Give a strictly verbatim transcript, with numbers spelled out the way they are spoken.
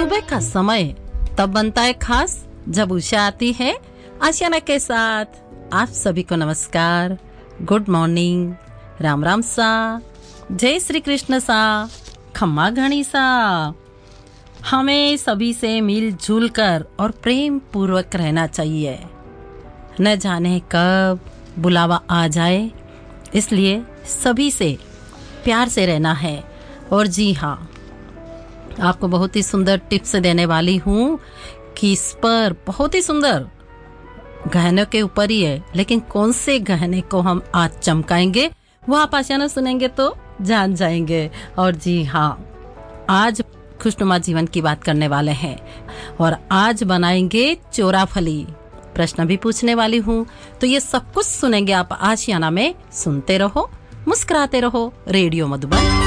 सुबह का समय तब बनता है खास जब उषा आती है आशियाना के साथ। आप सभी को नमस्कार, गुड मॉर्निंग, राम राम सा, जय श्री कृष्ण सा, खम्मा घणी सा। हमें सभी से मिलजुल कर और प्रेम पूर्वक रहना चाहिए। न जाने कब बुलावा आ जाए, इसलिए सभी से प्यार से रहना है। और जी हाँ, आपको बहुत ही सुंदर टिप्स देने वाली हूँ कि इस पर बहुत ही सुंदर गहनों के ऊपर ही है, लेकिन कौन से गहने को हम आज चमकाएंगे वो आप आशियाना सुनेंगे तो जान जाएंगे। और जी हाँ, आज खुशनुमा जीवन की बात करने वाले हैं और आज बनाएंगे चोराफली। प्रश्न भी पूछने वाली हूँ, तो ये सब कुछ सुनेंगे आप आशियाना में। सुनते रहो, मुस्कुराते रहो। रेडियो मधुबन